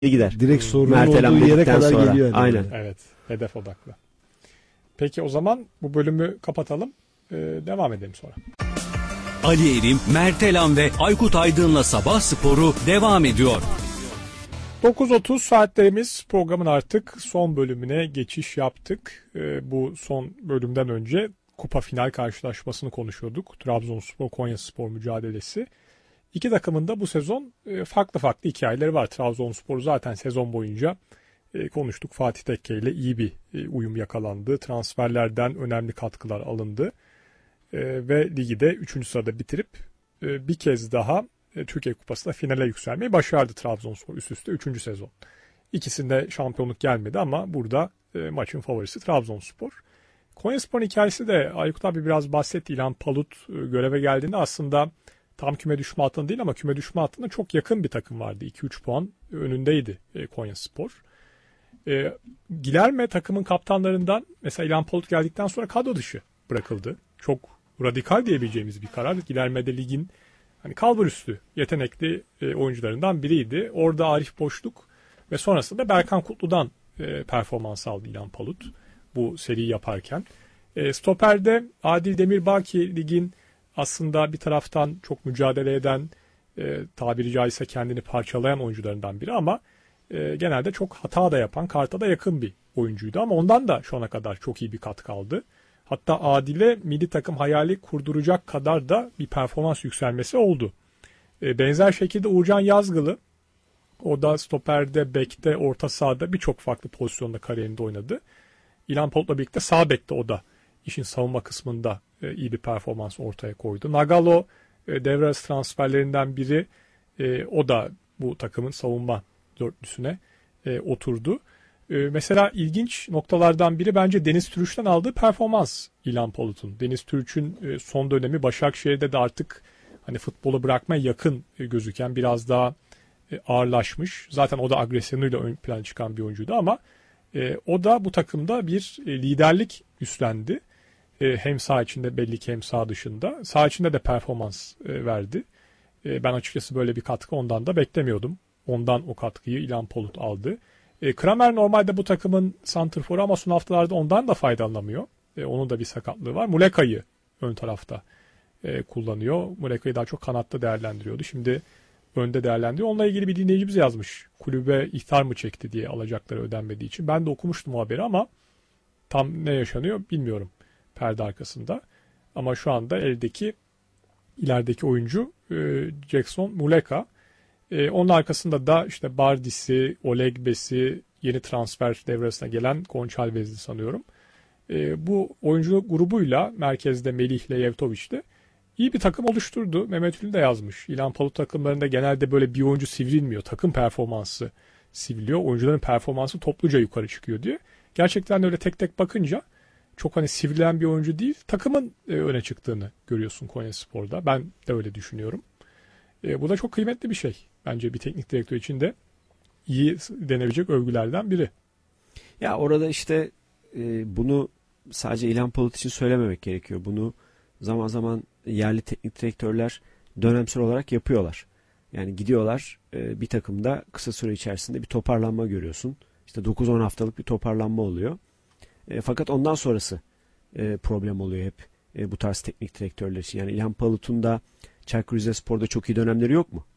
gider. Direkt sorunun Mertelen olduğu yere dedikten kadar sonra. geliyor. Yani. Aynen. Evet, hedef odaklı. Peki o zaman bu bölümü kapatalım. Devam edelim sonra. Ali Erim, Mert Elan ve Aykut Aydın'la Sabah Sporu devam ediyor. 9.30 saatlerimiz, programın artık son bölümüne geçiş yaptık. Bu son bölümden önce kupa final karşılaşmasını konuşuyorduk. Trabzonspor-Konyaspor mücadelesi. İki takımın da bu sezon farklı farklı hikayeleri var. Trabzonspor zaten sezon boyunca konuştuk. Fatih Tekke ile iyi bir uyum yakalandı. Transferlerden önemli katkılar alındı. Ve ligi de 3. sırada bitirip bir kez daha Türkiye Kupası'nda finale yükselmeyi başardı Trabzonspor üst üste 3. sezon. İkisinde şampiyonluk gelmedi ama burada maçın favorisi Trabzonspor. Konyaspor'un hikayesi de Aykut abi biraz bahsetti. İlhan Palut göreve geldiğinde aslında tam küme düşme hattında değil ama küme düşme hattına çok yakın bir takım vardı. 2-3 puan önündeydi Konyaspor. Gilerme takımın kaptanlarından mesela İlhan Palut geldikten sonra kadro dışı bırakıldı. Çok radikal diyebileceğimiz bir karar. Gilerme'de ligin hani kalburüstü yetenekli oyuncularından biriydi. Orada Arif Boşluk ve sonrasında Berkan Kutlu'dan performans aldı İlhan Palut bu seriyi yaparken. Stoper'de Adil Demirbaki ligin aslında bir taraftan çok mücadele eden, tabiri caizse kendini parçalayan oyuncularından biri ama genelde çok hata da yapan, karta da yakın bir oyuncuydu ama ondan da şu ana kadar çok iyi bir katkı aldı. Hatta Adil'e milli takım hayali kurduracak kadar da bir performans yükselmesi oldu. Benzer şekilde Uğurcan Yazgılı, o da stoperde, bekte, orta sahada birçok farklı pozisyonda kariyerinde oynadı. İlhan Palut'la birlikte sağ bekte o da işin savunma kısmında iyi bir performans ortaya koydu. Nagalo devre arası transferlerinden biri, o da bu takımın savunma dörtlüsüne oturdu. Mesela ilginç noktalardan biri bence Deniz Türüç'ten aldığı performans İlhan Palut'un. Deniz Türüç'ün son dönemi Başakşehir'de de artık hani futbolu bırakmaya yakın gözüken, biraz daha ağırlaşmış. Zaten o da agresyonuyla ön plana çıkan bir oyuncuydu ama o da bu takımda bir liderlik üstlendi. Hem saha içinde belli ki hem saha dışında. Saha içinde de performans verdi. Ben açıkçası böyle bir katkı ondan da beklemiyordum. Ondan o katkıyı İlhan Palut aldı. Kramer normalde bu takımın santrforu ama son haftalarda ondan da faydalanamıyor. Onun da bir sakatlığı var. Muleka'yı ön tarafta kullanıyor. Muleka'yı daha çok kanatta değerlendiriyordu. Şimdi önde değerlendiriyor. Onunla ilgili bir dinleyicimiz yazmış. Kulübe ihtar mı çekti diye alacakları ödenmediği için. Ben de okumuştum o haberi ama tam ne yaşanıyor bilmiyorum perde arkasında. Ama şu anda eldeki ilerideki oyuncu Jackson Muleka. Onun arkasında da işte Bardis'i, Olegbes'i, yeni transfer devresine gelen Gonçalvez'i sanıyorum. Bu oyuncu grubuyla merkezde Melih'le Yevtoviç'te iyi bir takım oluşturdu. Mehmet Ünlü de yazmış. İlhan Palut takımlarında genelde böyle bir oyuncu sivrilmiyor. Takım performansı sivriliyor. Oyuncuların performansı topluca yukarı çıkıyor diye. Gerçekten de öyle tek tek bakınca çok hani sivrilen bir oyuncu değil, takımın öne çıktığını görüyorsun Konyaspor'da. Ben de öyle düşünüyorum. Bu da çok kıymetli bir şey. Bence bir teknik direktör için de iyi denebilecek övgülerden biri. Ya orada işte bunu sadece İlhan Palut için söylememek gerekiyor. Bunu zaman zaman yerli teknik direktörler dönemsel olarak yapıyorlar. Yani gidiyorlar bir takımda kısa süre içerisinde bir toparlanma görüyorsun. İşte 9-10 haftalık bir toparlanma oluyor. Fakat ondan sonrası problem oluyor hep bu tarz teknik direktörler için. Yani İlhan Palut'un da Çaykur Rizespor'da çok iyi dönemleri yok mu?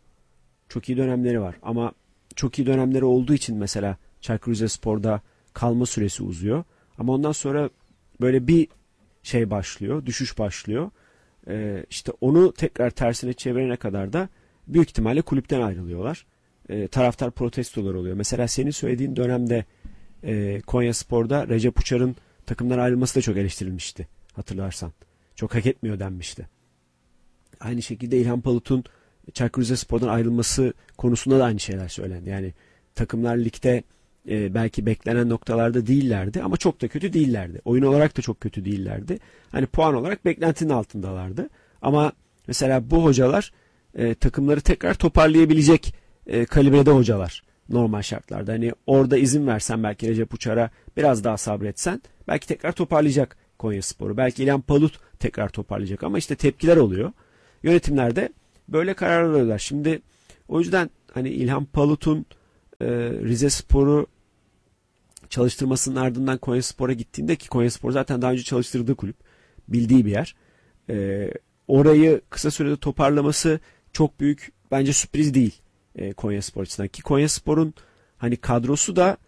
Çok iyi dönemleri var ama çok iyi dönemleri olduğu için mesela Çaykur Rizespor'da kalma süresi uzuyor. Ama ondan sonra böyle bir şey başlıyor, düşüş başlıyor. İşte onu tekrar tersine çevirene kadar da büyük ihtimalle kulüpten ayrılıyorlar. Taraftar protestoları oluyor. Mesela senin söylediğin dönemde Konyaspor'da Recep Uçar'ın takımdan ayrılması da çok eleştirilmişti. Hatırlarsan. Çok hak etmiyor denmişti. Aynı şekilde İlhan Palut'un Çaykur Rizespor'dan ayrılması konusunda da aynı şeyler söylendi. Yani takımlar ligde belki beklenen noktalarda değillerdi ama çok da kötü değillerdi. Oyun olarak da çok kötü değillerdi. Hani puan olarak beklentinin altındalardı. Ama mesela bu hocalar takımları tekrar toparlayabilecek kalibrede hocalar normal şartlarda. Hani orada izin versen belki Recep Uçar'a biraz daha sabretsen belki tekrar toparlayacak Konyaspor'u. Belki İlhan Palut tekrar toparlayacak ama işte tepkiler oluyor. Yönetimlerde böyle karar alıyorlar. Şimdi o yüzden hani İlhan Palut'un Rizespor'u çalıştırmasının ardından Konyaspor'a gittiğinde, ki Konyaspor zaten daha önce çalıştırdığı kulüp, bildiği bir yer. Orayı kısa sürede toparlaması çok büyük bence sürpriz değil Konyaspor açısından. Ki Konyaspor'un hani kadrosu da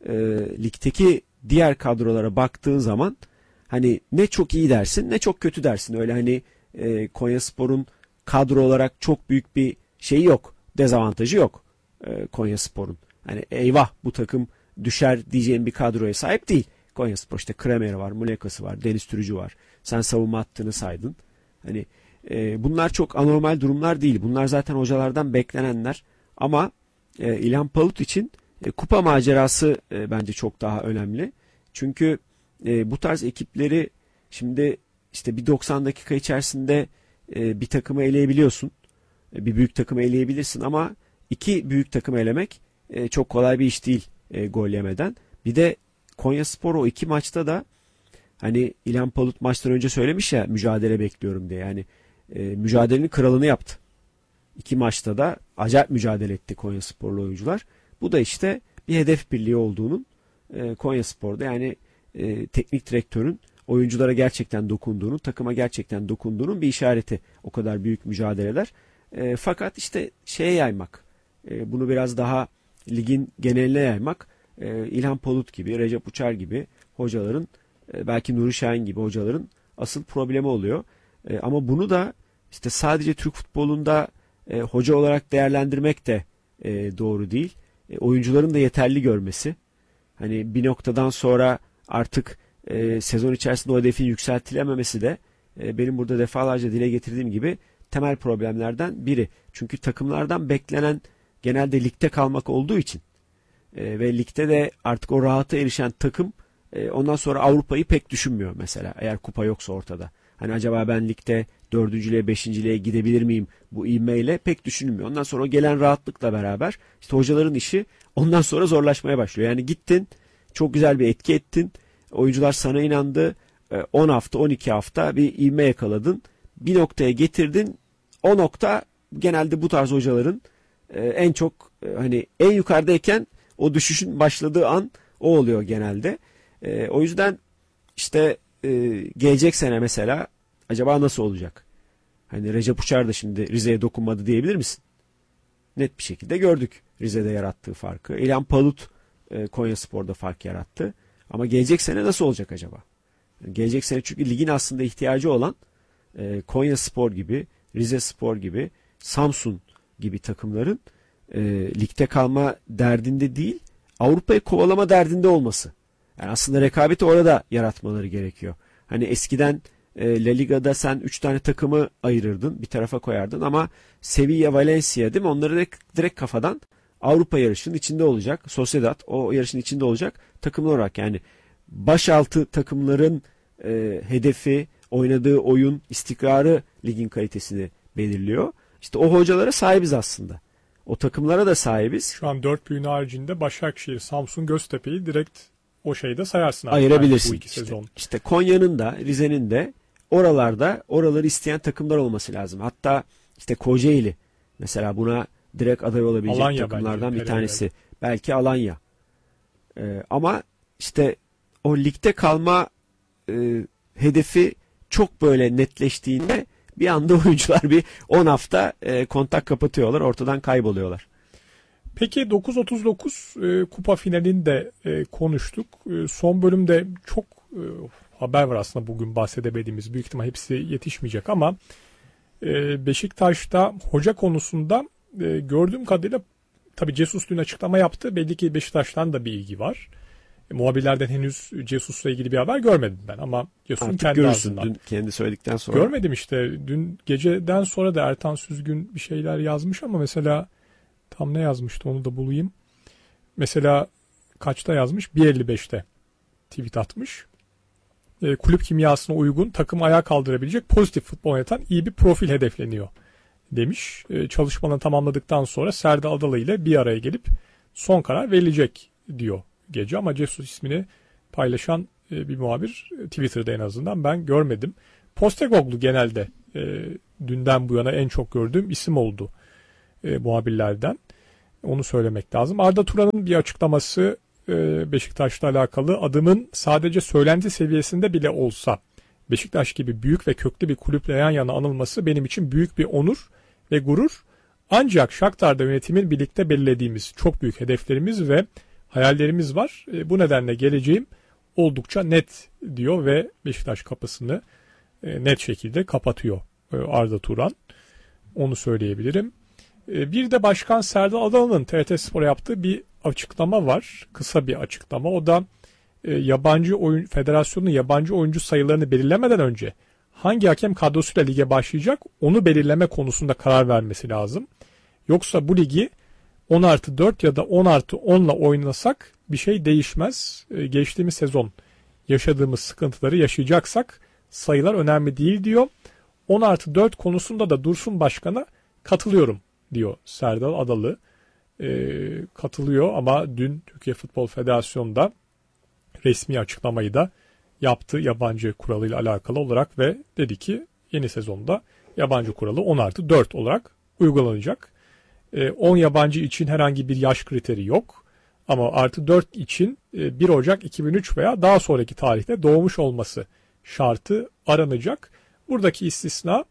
ligdeki diğer kadrolara baktığın zaman hani ne çok iyi dersin ne çok kötü dersin. Öyle hani Konyaspor'un kadro olarak çok büyük bir şeyi yok. Dezavantajı yok Konyaspor'un. Hani eyvah bu takım düşer diyeceğim bir kadroya sahip değil. Konyaspor işte Kramer var, Mulekası var, Deniz Türücü var. Sen savunma hattını saydın. Hani bunlar çok anormal durumlar değil. Bunlar zaten hocalardan beklenenler. Ama İlhan Palut için kupa macerası bence çok daha önemli. Çünkü bu tarz ekipleri şimdi işte bir 90 dakika içerisinde bir takımı eleyebiliyorsun. Bir büyük takımı eleyebilirsin ama iki büyük takımı elemek çok kolay bir iş değil gol yemeden. Bir de Konyaspor o iki maçta da hani İlhan Palut maçtan önce söylemiş ya, mücadele bekliyorum diye. Yani mücadelenin kralını yaptı. İki maçta da acayip mücadele etti Konyasporlu oyuncular. Bu da işte bir hedef birliği olduğunun Konyaspor'da yani teknik direktörün oyunculara gerçekten dokunduğunun, takıma gerçekten dokunduğunun bir işareti. O kadar büyük mücadeleler. Fakat işte şeye yaymak, bunu biraz daha ligin geneline yaymak, İlhan Palut gibi, Recep Uçar gibi hocaların, belki Nuri Şahin gibi hocaların asıl problemi oluyor. Ama bunu da işte sadece Türk futbolunda hoca olarak değerlendirmek de doğru değil. Oyuncuların da yeterli görmesi. Hani bir noktadan sonra artık sezon içerisinde o hedefin yükseltilememesi de benim burada defalarca dile getirdiğim gibi temel problemlerden biri. Çünkü takımlardan beklenen genelde ligde kalmak olduğu için ve ligde de artık o rahata erişen takım ondan sonra Avrupa'yı pek düşünmüyor mesela, eğer kupa yoksa ortada. Hani acaba ben ligde 4.lüğe 5.liğe gidebilir miyim bu ivmeyle, pek düşünülmüyor. Ondan sonra o gelen rahatlıkla beraber işte hocaların işi ondan sonra zorlaşmaya başlıyor. Yani gittin, çok güzel bir etki ettin, oyuncular sana inandı, 10 hafta 12 hafta bir ivme yakaladın, bir noktaya getirdin. O nokta genelde bu tarz hocaların en çok hani en yukarıdayken o düşüşün başladığı an o oluyor genelde. O yüzden işte gelecek sene mesela acaba nasıl olacak? Hani Recep Uçar da şimdi Rize'ye dokunmadı diyebilir misin? Net bir şekilde gördük Rize'de yarattığı farkı. İlhan Palut Konyaspor'da fark yarattı. Ama gelecek sene nasıl olacak acaba? Gelecek sene çünkü ligin aslında ihtiyacı olan Konyaspor gibi, Rizespor gibi, Samsun gibi takımların ligde kalma derdinde değil, Avrupa'yı kovalama derdinde olması. Yani aslında rekabeti orada yaratmaları gerekiyor. Hani eskiden La Liga'da sen 3 tane takımı ayırırdın, bir tarafa koyardın ama Sevilla, Valencia değil mi? Onları direkt kafadan Avrupa yarışının içinde olacak. Sociedad o yarışın içinde olacak takımlar olarak, yani başaltı takımların hedefi, oynadığı oyun, istikrarı ligin kalitesini belirliyor. İşte o hocalara sahibiz aslında. O takımlara da sahibiz. Şu an 4 büyüğün haricinde Başakşehir, Samsun, Göztepe'yi direkt o şeyde sayarsın. Ayırabilirsin. Yani bu iki sezon. İşte Konya'nın da, Rize'nin de oraları isteyen takımlar olması lazım. Hatta işte Kocaeli mesela buna direkt aday olabilecek Alanya takımlardan bence, bir tanesi. Belki Alanya. Ama işte o ligde kalma hedefi çok böyle netleştiğinde bir anda oyuncular bir 10 hafta kontak kapatıyorlar, ortadan kayboluyorlar. Peki 9.39 kupa finalini de konuştuk. Son bölümde çok haber var aslında bugün bahsedemediğimiz. Büyük ihtimal hepsi yetişmeyecek ama Beşiktaş'ta hoca konusunda gördüğüm kadarıyla tabii Jesus dün açıklama yaptı. Belli ki Beşiktaş'tan da bir ilgi var. Muhabirlerden henüz Jesus'la ilgili bir haber görmedim ben ama Jesus'un kendi görürsün, ağzından. dün kendi söyledikten sonra. Görmedim işte. Dün geceden sonra da Ertan Süzgün bir şeyler yazmış ama mesela tam ne yazmıştı onu da bulayım. Mesela kaçta yazmış? 1.55'te tweet atmış. Kulüp kimyasına uygun, takım ayağa kaldırabilecek, pozitif futbol oynatan iyi bir profil hedefleniyor demiş. Çalışmalarını tamamladıktan sonra Serdar Adalı ile bir araya gelip son karar verilecek diyor gece ama Jesus ismini paylaşan bir muhabir Twitter'da en azından ben görmedim. Postecoglou genelde dünden bu yana en çok gördüğüm isim oldu muhabirlerden. Onu söylemek lazım. Arda Turan'ın bir açıklaması Beşiktaş'la alakalı. Adımın sadece söylenti seviyesinde bile olsa Beşiktaş gibi büyük ve köklü bir kulüple yan yana anılması benim için büyük bir onur ve gurur. Ancak Shakhtar'da yönetimin birlikte belirlediğimiz çok büyük hedeflerimiz ve hayallerimiz var. Bu nedenle geleceğim oldukça net diyor ve Beşiktaş kapısını net şekilde kapatıyor Arda Turan. Onu söyleyebilirim. Bir de Başkan Serdal Adalı'nın TRT Spor'a yaptığı bir açıklama var. Kısa bir açıklama. O da federasyonun yabancı oyuncu sayılarını belirlemeden önce hangi hakem kadrosuyla lige başlayacak onu belirleme konusunda karar vermesi lazım. Yoksa bu ligi 10+4 ya da 10+10'la oynasak bir şey değişmez. Geçtiğimiz sezon yaşadığımız sıkıntıları yaşayacaksak sayılar önemli değil diyor. 10+4 konusunda da Dursun Başkan'a katılıyorum diyor Serdal Adalı. Katılıyor ama dün Türkiye Futbol Federasyonu'nda resmi açıklamayı da yaptı yabancı kuralıyla alakalı olarak ve dedi ki yeni sezonda yabancı kuralı 10+4 olarak uygulanacak. 10 yabancı için herhangi bir yaş kriteri yok. Ama artı 4 için 1 Ocak 2003 veya daha sonraki tarihte doğmuş olması şartı aranacak. Buradaki istisna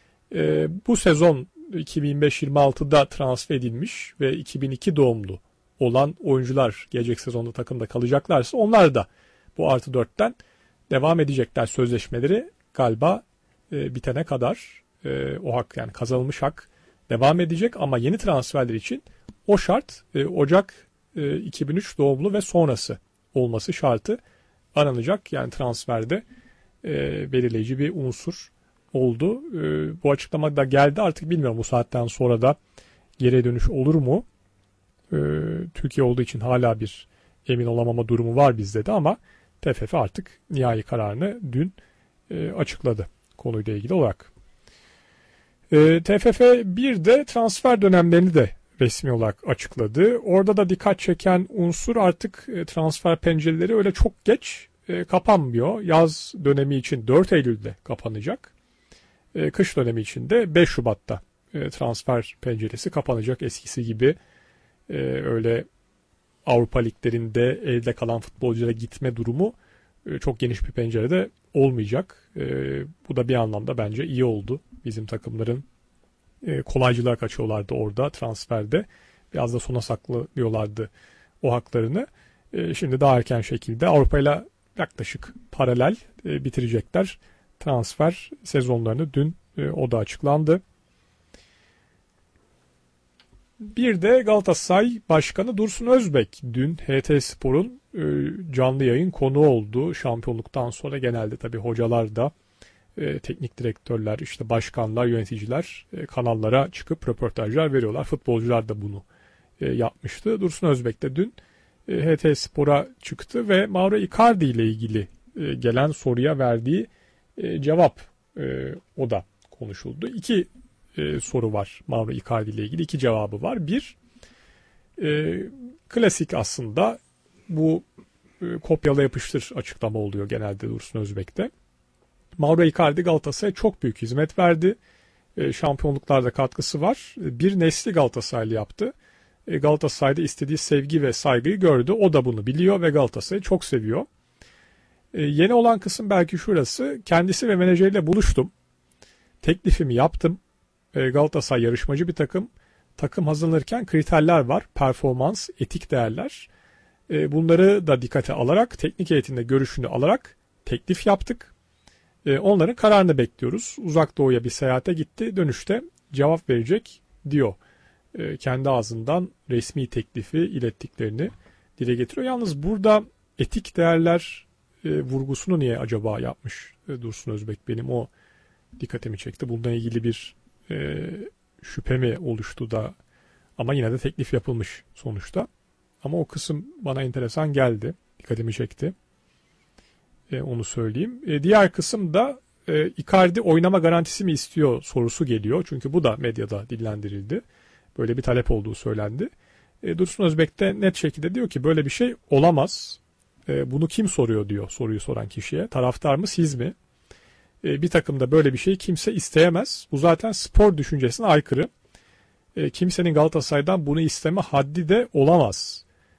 bu sezon 2025-26'da transfer edilmiş ve 2002 doğumlu olan oyuncular gelecek sezonda takımda kalacaklarsa onlar da bu artı 4'ten devam edecekler sözleşmeleri galiba bitene kadar o hak yani kazanılmış hak devam edecek ama yeni transferler için o şart Ocak 2003 doğumlu ve sonrası olması şartı aranacak. Yani transferde belirleyici bir unsur oldu. Bu açıklama da geldi artık bilmiyorum bu saatten sonra da geri dönüş olur mu? Türkiye olduğu için hala bir emin olamama durumu var bizde de ama TFF artık nihai kararını dün açıkladı konuyla ilgili olarak. TFF bir de transfer dönemlerini de resmi olarak açıkladı. Orada da dikkat çeken unsur artık transfer pencereleri öyle çok geç kapanmıyor. Yaz dönemi için 4 Eylül'de kapanacak. Kış dönemi için de 5 Şubat'ta transfer penceresi kapanacak. Eskisi gibi öyle Avrupa liglerinde elde kalan futbolculara gitme durumu çok geniş bir pencerede olmayacak. Bu da bir anlamda bence iyi oldu. Bizim takımların kolaycılığa kaçıyorlardı orada transferde. Biraz da sona saklıyorlardı o haklarını. Şimdi daha erken şekilde Avrupa ile yaklaşık paralel bitirecekler transfer sezonlarını. Dün o da açıklandı. Bir de Galatasaray Başkanı Dursun Özbek dün HT Spor'un canlı yayın konuğu oldu. Şampiyonluktan sonra genelde tabii hocalar da teknik direktörler, işte başkanlar, yöneticiler kanallara çıkıp röportajlar veriyorlar. Futbolcular da bunu yapmıştı. Dursun Özbek de dün HT Spor'a çıktı ve Mauro Icardi ile ilgili gelen soruya verdiği cevap o da konuşuldu. İki soru var Mauro Icardi ile ilgili. İki cevabı var. Bir, klasik aslında bu kopyala yapıştır açıklama oluyor genelde Dursun Özbek'te. Mauro Icardi Galatasaray'a çok büyük hizmet verdi. Şampiyonluklarda katkısı var. Bir nesli Galatasaraylı yaptı. Galatasaray'da istediği sevgi ve saygıyı gördü. O da bunu biliyor ve Galatasaray'ı çok seviyor. Yeni olan kısım belki şurası. Kendisi ve menajeriyle buluştum. Teklifimi yaptım. Galatasaray yarışmacı bir takım. Takım hazırlanırken kriterler var. Performans, etik değerler. Bunları da dikkate alarak, teknik heyetinde görüşünü alarak teklif yaptık. Onların kararını bekliyoruz. Uzak Doğu'ya bir seyahate gitti. Dönüşte cevap verecek diyor. Kendi ağzından resmi teklifi ilettiklerini dile getiriyor. Yalnız burada etik değerler vurgusunu niye acaba yapmış Dursun Özbek? Benim o dikkatimi çekti. Bununla ilgili bir şüphe mi oluştu da ama yine de teklif yapılmış sonuçta. Ama o kısım bana enteresan geldi. Dikkatimi çekti. Onu söyleyeyim. Diğer kısım da Icardi oynama garantisi mi istiyor sorusu geliyor. Çünkü bu da medyada dillendirildi. Böyle bir talep olduğu söylendi. Dursun Özbek de net şekilde diyor ki böyle bir şey olamaz. Bunu kim soruyor diyor soruyu soran kişiye. Taraftar mı siz mi? Bir takımda böyle bir şey kimse isteyemez. Bu zaten spor düşüncesine aykırı. Kimsenin Galatasaray'dan bunu isteme haddi de olamaz.